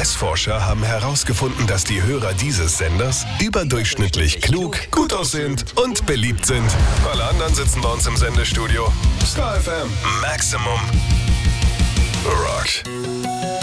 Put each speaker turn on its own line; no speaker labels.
US-Forscher haben herausgefunden, dass die Hörer dieses Senders überdurchschnittlich klug, gut aussehend und beliebt sind. Alle anderen sitzen bei uns im Sendestudio. Star FM Maximum Rock.